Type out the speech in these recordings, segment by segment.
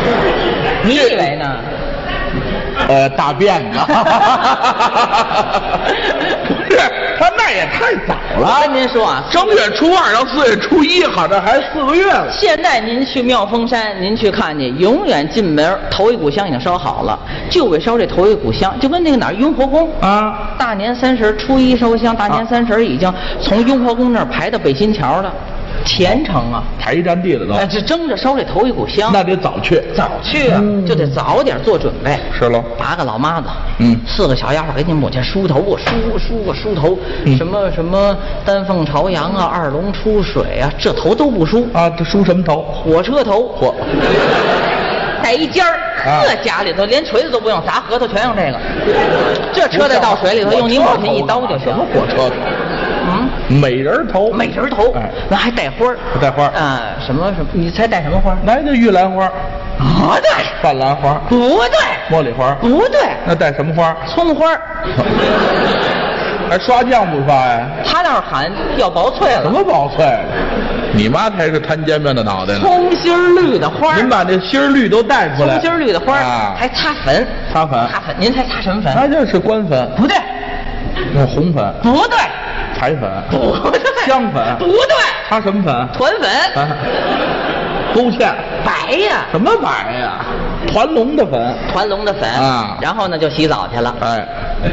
你以为呢？ 大便呢？不是，他那也太早了。 我跟您说啊， 正月初二到4月初1，好这还4个月了。 现在您去妙峰山，您去看去，永远进门头一股香已经烧好了，就为烧这头一股香，就跟那个哪儿雍和宫啊， 大年30初1烧香，大年30已经从雍和宫那儿排到北新桥了。虔诚啊， 排一站地了都。 哎，这争着烧这头一股香， 那得早去， 早去啊，就得早点做准备。 是喽 8个老妈子，4个小丫鬟给你母亲梳头，梳头，什么丹凤朝阳啊，二龙出水啊，这头都不梳啊，这梳什么头？ 火车头，带一尖儿，这家里头连锤子都不用，砸核桃全用这个。这车再到水里头，用你母亲一刀就行。 什么火车头？美人头， 美人头，那还带花儿， 带花啊，什么，你猜带什么花？ 来个玉兰花， 不对， 泛兰花， 不对， 茉莉花， 不对， 那带什么花？ 葱花， 还刷酱不刷呀？ 他那儿喊要薄脆了， 什么薄脆了？你妈才是摊煎饼的脑袋呢。 葱心绿的花， 您把这心绿都带出来。 葱心绿的花还擦粉， 擦粉， 您猜擦什么粉？ 那就是官粉， 不对， 那红粉， 不对。 彩粉， 不对， 香粉， 不对， 擦什么粉？ 团粉， 勾芡， 白呀？ 什么白呀？团龙的粉， 团龙的粉啊。 然后呢，就洗澡去了。 哎，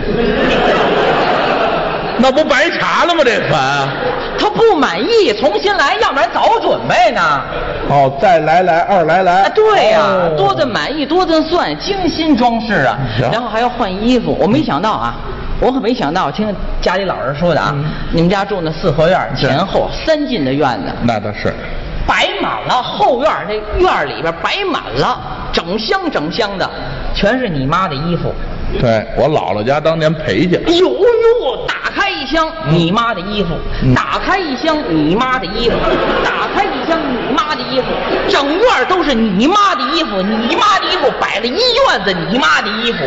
那不白查了吗？这粉， 他不满意，重新来，要不然早准备呢。 哦，再来2来。 对呀，多顿满意多顿算，精心装饰啊。然后还要换衣服，我没想到啊。我可没想到，听家里老人说的啊，你们家住那4合院，前后3进的院子， 那倒是， 摆满了后院，这院里边摆满了，整箱的，全是你妈的衣服。 对，我姥姥家当年陪去。 呦，打开一箱你妈的衣服，打开一箱你妈的衣服，打开一箱你妈的衣服，整院都是你妈的衣服，你妈的衣服摆了一院子你妈的衣服。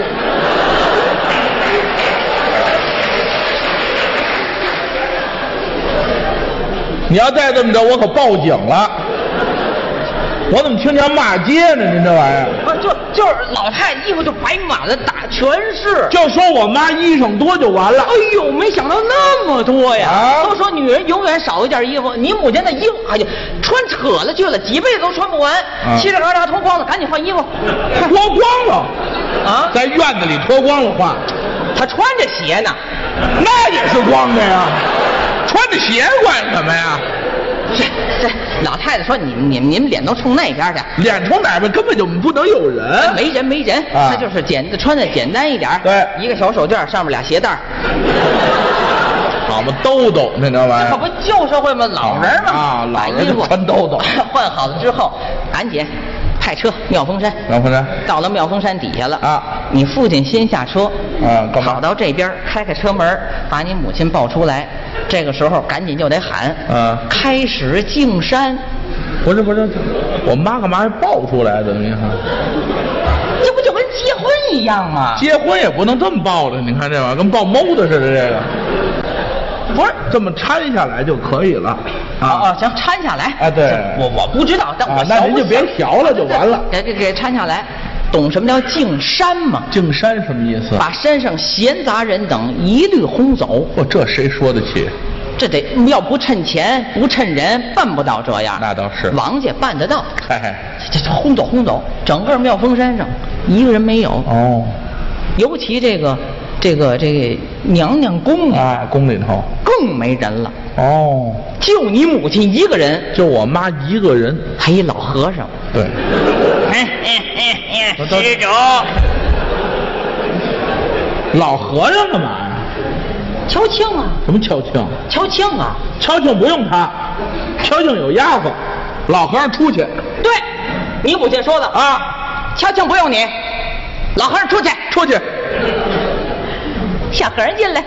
你要再这么着，我可报警了。我怎么听见骂街呢？您这玩意儿， 就是老太太衣服就摆满了，全是。 就说我妈衣裳多就完了。 哎呦，没想到那么多呀！ 啊， 都说女人永远少一件衣服，你母亲的衣服，哎呀，穿扯了去了，几辈子都穿不完，嘁哩嘎喳脱光了，赶紧换衣服。 脱光了啊， 在院子里脱光了换。 她穿着鞋呢， 那也是光的呀。穿着鞋管什么呀？ 这老太太说你们脸都冲那边去， 脸冲哪边根本就不能有人， 没人，她就是穿的简单一点， 对， 一个小手绢上面俩鞋带， 好嘛，兜兜那玩意儿， 这可不旧社会吗？老人嘛啊，老人衣服穿兜兜， 换好了之后赶紧派车妙峰山，到了妙峰山底下了啊！ 你父亲先下车， 干嘛？ 跑到这边开车门，把你母亲抱出来。这个时候赶紧就得喊，开始敬山。 不是，我妈干嘛还抱出来的？你看， 这不就跟结婚一样吗？ 结婚也不能这么抱着，你看这玩意儿跟抱猫的似的，这个不是这么搀下来就可以了啊！行，搀下来。 啊，对， 我不知道，但我那您就别学了就完了。 给搀下来。懂什么叫敬山吗？ 敬山什么意思？ 把山上闲杂人等一律轰走。 这谁说得起？ 这得要不趁钱不趁人，办不到这样。 那倒是， 王家办得到。 这轰走，整个妙峰山上一个人没有。 哦， 尤其这个娘娘宫啊，宫里头更没人了。 哦， 就你母亲一个人， 就我妈一个人， 还一老和尚。 对。 施主， 老和尚干嘛呀？ 敲磬啊！ 什么敲磬？ 敲磬啊！ 敲磬不用他，敲磬有丫鬟。老和尚出去。 对，你母亲说的啊， 敲磬不用你，老和尚出去。小和尚进来。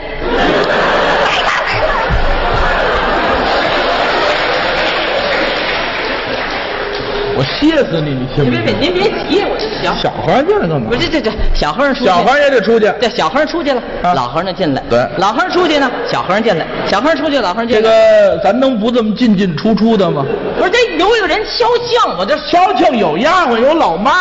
我歇死你！你信不信？ 您别急，我小和尚进来干嘛？ 不是这小和尚出去， 小和尚也得出去。 这小和尚出去了，老和尚进来。 对， 老和尚出去呢，小和尚进来。小和尚出去，老和尚进来。 这个咱能不这么进出的吗？ 不是，得有一个人敲磬，我这敲磬有丫鬟有老妈。